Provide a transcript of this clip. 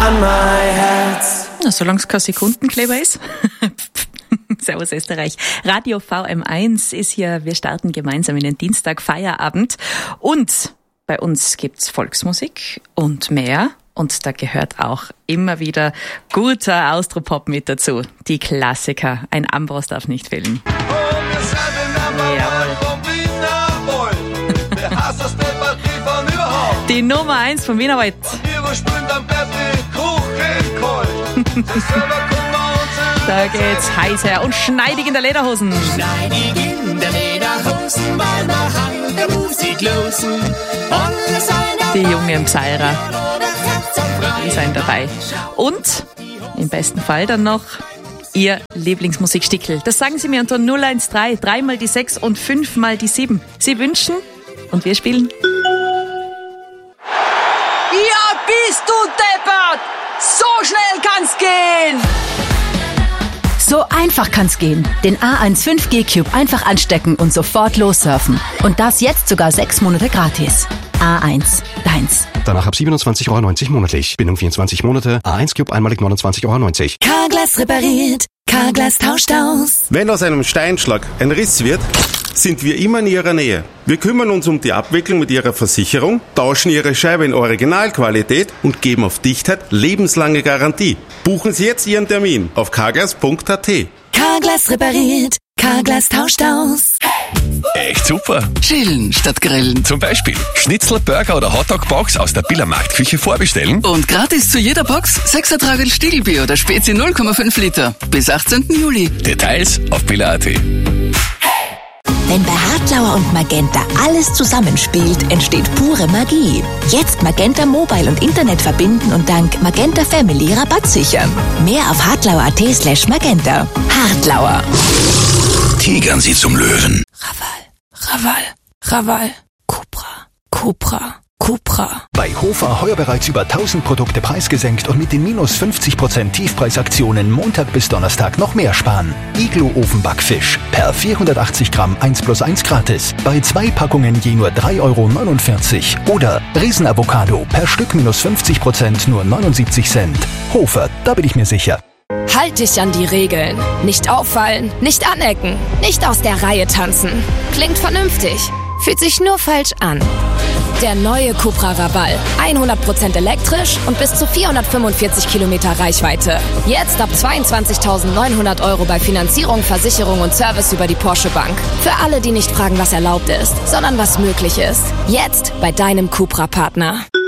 an mein Herz. Na, solange es kein Sekundenkleber ist. Servus Österreich. Radio VM1 ist hier. Wir starten gemeinsam in den Dienstag Feierabend. Und bei uns gibt's Volksmusik und mehr. Und da gehört auch immer wieder guter Austropop mit dazu. Die Klassiker. Ein Ambros darf nicht fehlen. Die Nummer 1 vom Wienerwald. Da geht's heiß her und schneidig in der Lederhosen. Schneidig in der Lederhosen, weil wir haben der Musik losen. Die jungen Psalrer, die sind dabei. Und im besten Fall dann noch Ihr Lieblingsmusikstickel. Das sagen Sie mir unter 013, 3 mal die 6 und 5 mal die 7. Sie wünschen und wir spielen. Ja, bist du deppert! So schnell kann's gehen! So einfach kann's gehen. Den A1 5G Cube einfach anstecken und sofort lossurfen. Und das jetzt sogar 6 Monate gratis. A1, deins. Danach ab 27,90 € monatlich. Bindung 24 Monate. A1 Cube einmalig 29,90 €. Carglass repariert. Carglass tauscht aus. Wenn aus einem Steinschlag ein Riss wird, sind wir immer in Ihrer Nähe. Wir kümmern uns um die Abwicklung mit Ihrer Versicherung, tauschen Ihre Scheibe in Originalqualität und geben auf Dichtheit lebenslange Garantie. Buchen Sie jetzt Ihren Termin auf carglass.at. Carglass repariert. Carglass tauscht aus. Echt super. Chillen statt grillen. Zum Beispiel Schnitzel, Burger oder Hotdog-Box aus der Billa Marktküche vorbestellen. Und gratis zu jeder Box 6er Tragel Stiegelbier oder Spezi 0,5 Liter. Bis 18. Juli. Details auf billa.at. Wenn bei Hartlauer und Magenta alles zusammenspielt, entsteht pure Magie. Jetzt Magenta Mobile und Internet verbinden und dank Magenta Family Rabatt sichern. Mehr auf hartlauer.at/magenta. Hartlauer. Tigern Sie zum Löwen. Raval. Cupra. Bei Hofer heuer bereits über 1000 Produkte preisgesenkt und mit den minus 50% Tiefpreisaktionen Montag bis Donnerstag noch mehr sparen. Iglo Ofenbackfisch per 480 Gramm 1+1 gratis. Bei 2 Packungen je nur 3,49 €. Oder Riesenavocado per Stück minus 50% nur 79 Cent. Hofer, da bin ich mir sicher. Halt dich an die Regeln. Nicht auffallen, nicht anecken, nicht aus der Reihe tanzen. Klingt vernünftig, fühlt sich nur falsch an. Der neue Cupra Raval. 100% elektrisch und bis zu 445 Kilometer Reichweite. Jetzt ab 22.900 € bei Finanzierung, Versicherung und Service über die Porsche Bank. Für alle, die nicht fragen, was erlaubt ist, sondern was möglich ist. Jetzt bei deinem Cupra-Partner.